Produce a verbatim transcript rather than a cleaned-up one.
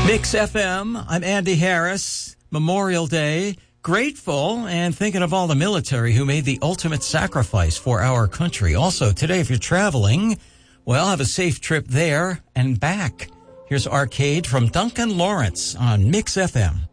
Mix F M, I'm Andy Harris. Memorial Day, grateful and thinking of all the military who made the ultimate sacrifice for our country. Also, today, if you're traveling, well, have a safe trip there and back. Here's Arcade from Duncan Lawrence on Mix F M.